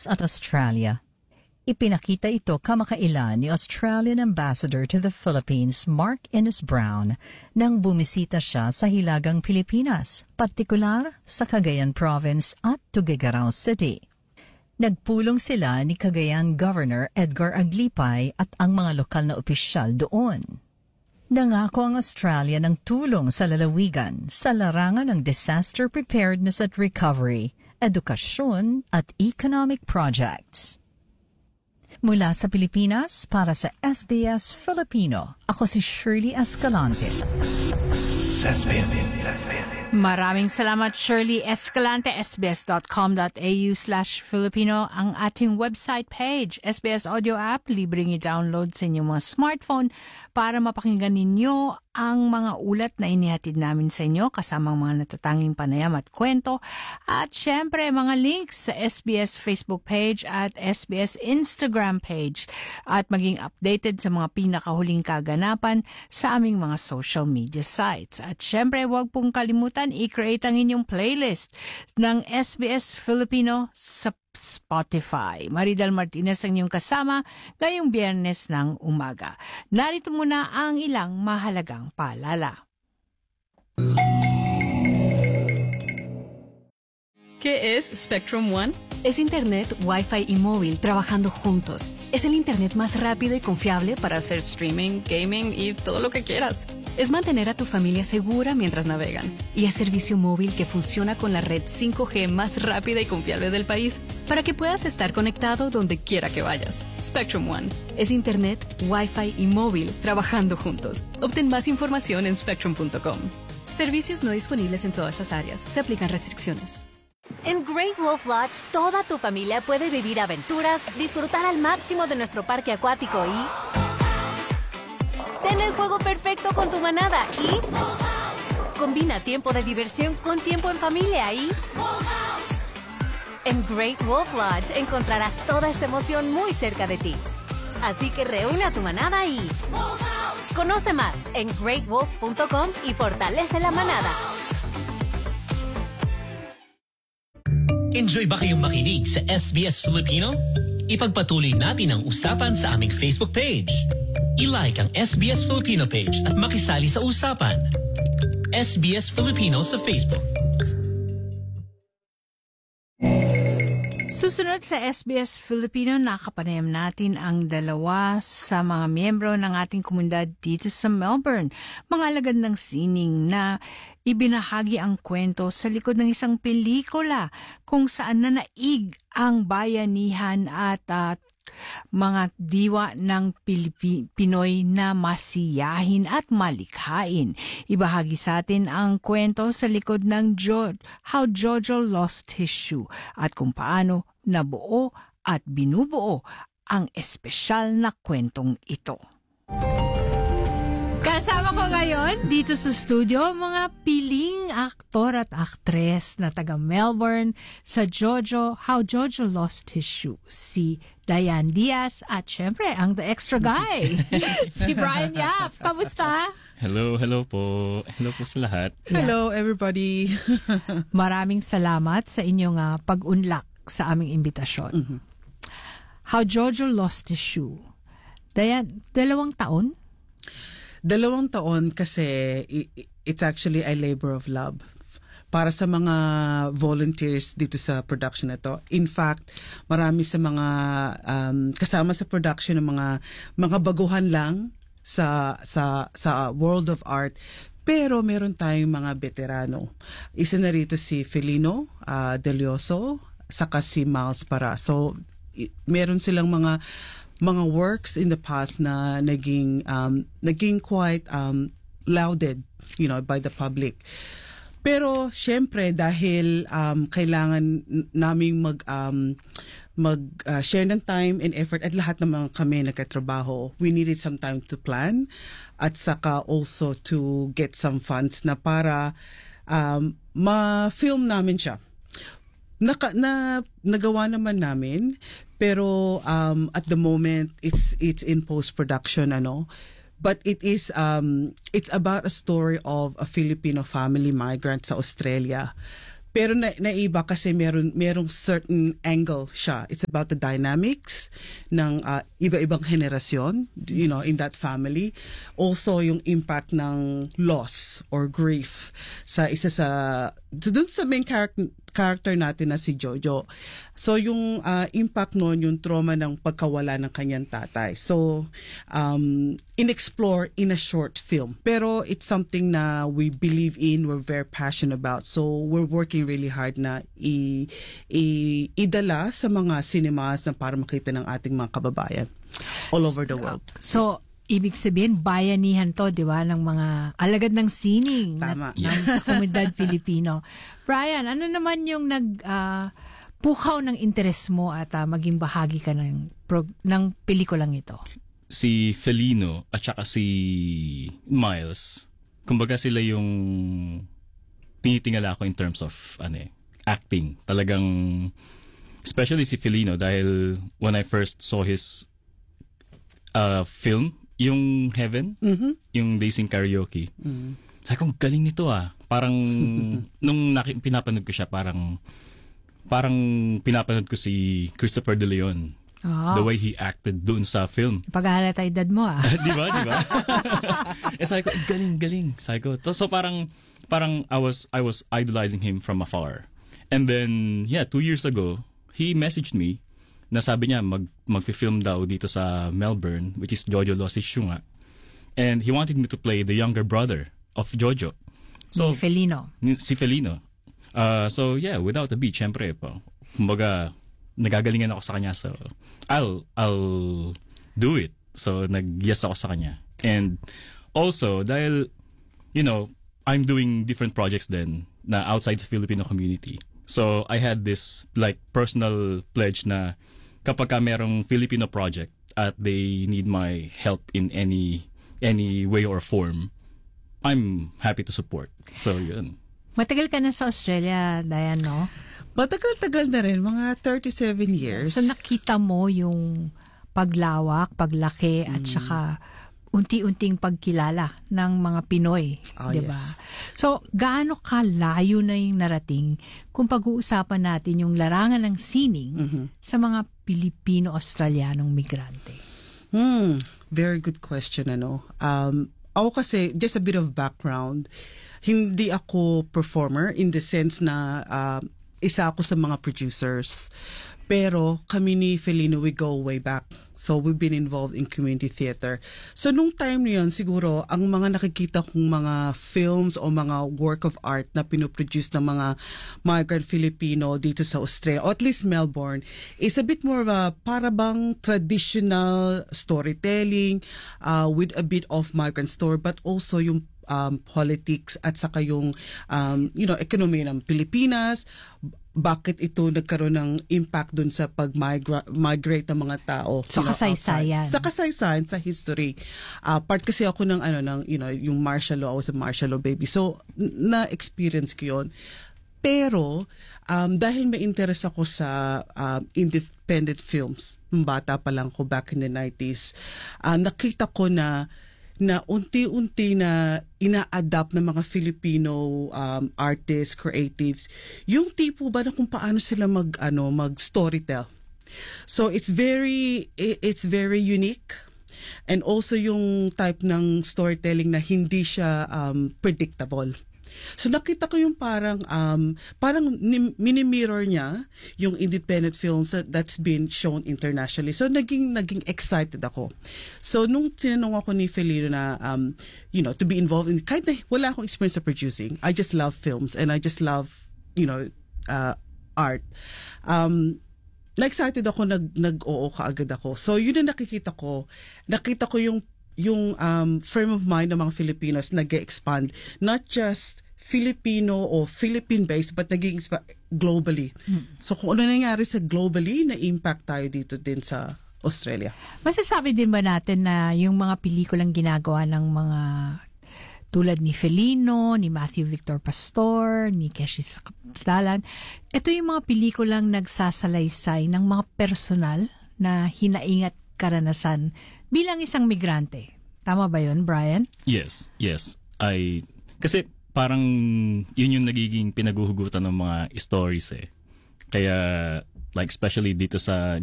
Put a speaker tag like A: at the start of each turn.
A: at Australia. Ipinakita ito kamakailan ni Australian Ambassador to the Philippines Mark Innes Brown nang bumisita siya sa Hilagang Pilipinas, partikular sa Cagayan Province at Tuguegarao City. Nagpulong sila ni Cagayan Governor Edgar Aglipay at ang mga lokal na opisyal doon. Nangako ang Australia ng tulong sa lalawigan sa larangan ng disaster preparedness at recovery, edukasyon at economic projects. Mula sa Pilipinas, para sa SBS Filipino, ako si Shirley Escalante.
B: Maraming salamat, Shirley Escalante. sbs.com.au/Filipino ang ating website page. SBS Audio App, libreng i-download sa inyong mga smartphone para mapakinggan ninyo ang mga ulat na inihatid namin sa inyo kasama ang mga natatanging panayam at kwento. At syempre, mga links sa SBS Facebook page at SBS Instagram page at maging updated sa mga pinakahuling kaganapan sa aming mga social media sites. At syempre, huwag pong kalimutan i-create ang inyong playlist ng SBS Filipino sa Spotify. Maridal Martinez ang inyong kasama ngayong Biyernes ng umaga. Narito muna ang ilang mahalagang paalala.
C: ¿Qué es Spectrum One?
D: Es Internet, Wi-Fi y móvil trabajando juntos. Es el Internet más rápido y confiable para hacer
C: Streaming, gaming y todo lo que quieras.
D: Es mantener a tu familia segura mientras navegan. Y es servicio móvil que funciona con la red 5G más rápida y confiable del país para que puedas estar conectado donde quiera que vayas.
C: Spectrum One.
D: Es Internet, Wi-Fi y móvil trabajando juntos. Obtén más información en spectrum.com. Servicios no disponibles en todas las áreas. Se aplican restricciones.
E: En Great Wolf Lodge, toda tu familia puede vivir aventuras, disfrutar al máximo de nuestro parque acuático y tener juego perfecto con tu manada y combina tiempo de diversión con tiempo en familia y en Great Wolf Lodge encontrarás toda esta emoción muy cerca de ti. Así que reúne a tu manada y conoce más en greatwolf.com y fortalece la manada.
F: Enjoy ba kayong makinig sa SBS Filipino? Ipagpatuloy natin ang usapan sa aming Facebook page. I-like ang SBS Filipino page at makisali sa usapan. SBS Filipino sa Facebook.
B: Susunod sa SBS Filipino, nakapanayam natin ang dalawa sa mga miyembro ng ating komunidad dito sa Melbourne. Mga alagad ng sining na ibinahagi ang kwento sa likod ng isang pelikula kung saan nanaig ang bayanihan at mga diwa ng Pinoy na masiyahin at malikhain. Ibahagi sa atin ang kwento sa likod ng How Jojo Lost His Shoe at kung paano nabuo at binubuo ang espesyal na kwentong ito. Kasama ko ngayon dito sa studio mga piling aktor at aktres na taga Melbourne sa How Jojo Lost His Shoe. Si Diane Diaz at syempre ang the extra guy, si Brian Yap. Kamusta?
G: Hello po. Hello po sa lahat.
H: Hello everybody.
B: Maraming salamat sa inyong pag-unlak sa aming imbitasyon. Mm-hmm. How Jojo Lost His Shoe. Diane, 2 taon?
H: 2 taon kasi it's actually a labor of love para sa mga volunteers dito sa production na to. In fact, marami sa mga kasama sa production ng mga baguhan lang sa world of art. Pero meron tayong mga veterano. Isa na rito si Felino Delioso, saka si Miles Para. So meron silang mga works in the past na naging quite lauded, by the public. Pero syempre dahil kailangan naming share ng time and effort at lahat naman kami nagkatrabaho, we needed some time to plan at saka also to get some funds na para ma-film namin siya. Nagawa naman namin, pero at the moment it's in post-production, but it's about a story of a Filipino family migrant sa Australia. Pero naiba kasi merong certain angle siya. It's about the dynamics ng iba-ibang henerasyon, in that family. Also, yung impact ng loss or grief sa isa sa dun sa main character natin na si Jojo. So, yung impact noon, yung trauma ng pagkawala ng kanyang tatay. So, in-explore in a short film. Pero it's something na we believe in, we're very passionate about. So, we're working really hard na idala sa mga cinemas na para makita ng ating mga kababayan all over the world.
B: So, ibig sabihin, bayanihan to, di ba, ng mga alagad ng sining
H: Tama.
B: ng komunidad Pilipino. Brian, ano naman yung pukaw ng interes mo at maging bahagi ka ng pelikulang ito?
G: Si Felino at saka si Miles, kumbaga sila yung tinitingala ko in terms of acting. Talagang, especially si Felino, dahil when I first saw his film, yung Heaven, yung They Sing Karaoke, sabi ko, galing nito Parang, nung pinapanood ko siya, parang pinapanood ko si Christopher De Leon. The way he acted doon sa film.
B: Paghahalata edad mo
G: Di ba? Sabi ko, galing. Sabi ko, so parang I was idolizing him from afar. And then, 2 years ago, he messaged me na sabi niya mag-film daw dito sa Melbourne, which is Jojo Losisyo nga. And he wanted me to play the younger brother of Jojo. So, si Felino. So without a beat, syempre po. Kumbaga, nagagalingan ako sa kanya. So, I'll do it. So, nag-yes ako sa kanya. And also, dahil, I'm doing different projects then na outside the Filipino community. So, I had this personal pledge na kapag merong Filipino project at they need my help in any way or form, I'm happy to support. So, yun.
B: Matagal ka na sa Australia, Diane, no?
H: Matagal-tagal na rin, mga 37 years.
B: So nakita mo yung paglawak, paglaki, at saka unti-unting pagkilala ng mga Pinoy, di ba?
H: Yes.
B: So gaano kalayo na yung narating kung pag-uusapan natin yung larangan ng sining sa mga Pilipino-Australianong migrante?
H: Very good question, Ako kasi, just a bit of background, hindi ako performer in the sense na isa ako sa mga producers. Pero kami ni Felino, we go way back. So we've been involved in community theater. So nung time na yun, siguro, ang mga nakikita kong mga films o mga work of art na pinoproduce ng mga migrant Filipino dito sa Australia, or at least Melbourne, is a bit more of a parabang traditional storytelling with a bit of migrant story, but also yung politics at saka yung ekonomiya ng Pilipinas, bakit ito nagkaroon ng impact dun sa pag-migrate ng mga tao.
B: So kasaysayan.
H: Sa kasaysayan, sa history. Part kasi ako ng yung martial law, I was a martial law baby. So na-experience ko yun. Pero dahil may interest ako sa independent films, bata pa lang ko back in the 90s, nakita ko na unti-unti na ina-adapt ng mga Filipino artists, creatives, yung tipo ba na kung paano sila mag-storytell. So it's very unique, and also yung type ng storytelling na hindi siya predictable. So nakita ko yung parang mini-mirror niya yung independent films that's been shown internationally. So naging excited ako. So nung tinanong ako ni Felino na to be involved in, kahit na wala akong experience sa producing, I just love films and I just love art. Na-excited ako, nag-oo kaagad ako. So yun ang nakita ko yung frame of mind ng mga Filipinos nag-expand, not just Filipino o Philippine-based, but naging globally. So kung ano nangyari sa globally, na-impact tayo dito din sa Australia.
B: Masasabi din ba natin na yung mga pelikulang ginagawa ng mga tulad ni Felino, ni Matthew Victor Pastor, ni Keshi Sakdalan, ito yung mga pelikulang nagsasalaysay ng mga personal na hinaingat karanasan bilang isang migrante. Tama ba yun, Brian?
G: Yes. Kasi parang yun yung nagiging pinaguhugutan ng mga stories eh. Kaya like especially dito sa